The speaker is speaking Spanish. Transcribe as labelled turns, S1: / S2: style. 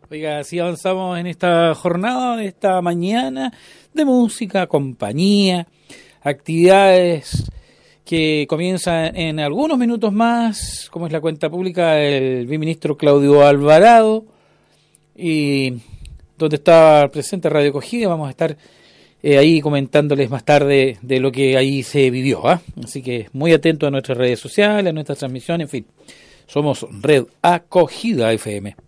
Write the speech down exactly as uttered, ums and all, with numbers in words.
S1: Oiga, así avanzamos en esta jornada, de esta mañana de música, compañía, actividades que comienzan en algunos minutos más, como es la cuenta pública del viceministro Claudio Alvarado, y donde está presente Radio Acogida. Vamos a estar eh, ahí comentándoles más tarde de lo que ahí se vivió, ¿eh? Así que muy atento a nuestras redes sociales, a nuestras transmisiones, en fin. Somos Red Acogida F M.